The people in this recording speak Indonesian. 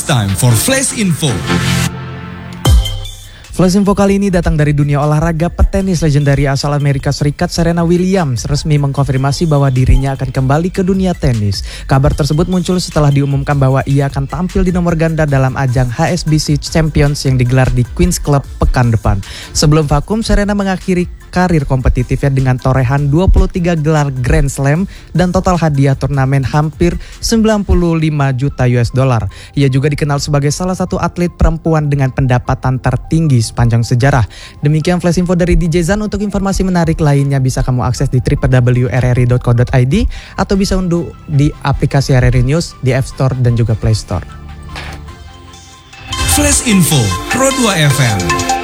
time for Flash Info. Flash Info kali ini datang dari dunia olahraga. Petenis legendaris asal Amerika Serikat Serena Williams resmi mengkonfirmasi bahwa dirinya akan kembali ke dunia tenis. Kabar tersebut muncul setelah diumumkan bahwa ia akan tampil di nomor ganda dalam ajang HSBC Champions yang digelar di Queen's Club pekan depan. Sebelum vakum, Serena mengakhiri karir kompetitifnya dengan torehan 23 gelar Grand Slam dan total hadiah turnamen hampir 95 juta US dollar. Ia juga dikenal sebagai salah satu atlet perempuan dengan pendapatan tertinggi sepanjang sejarah. Demikian Flash Info dari DJ Zan. Untuk informasi menarik lainnya bisa kamu akses di www.rri.co.id atau bisa unduh di aplikasi RRI News di App Store dan juga Play Store. Flash Info Pro 2 FM.